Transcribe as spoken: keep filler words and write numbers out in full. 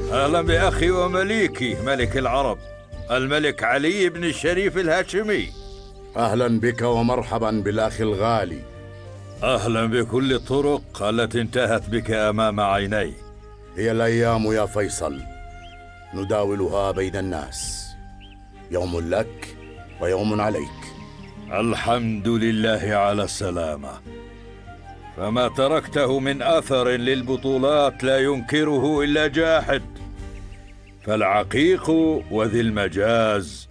أهلا بأخي ومليكي ملك العرب الملك علي بن الشريف الهاشمي. أهلا بك ومرحبا بالأخ الغالي. أهلا بكل الطرق التي انتهت بك أمام عيني. هي الأيام يا فيصل نداولها بين الناس، يوم لك ويوم عليك. الحمد لله على السلامة. فما تركته من أثر للبطولات لا ينكره إلا جاحد، فالعقيق وذي المجاز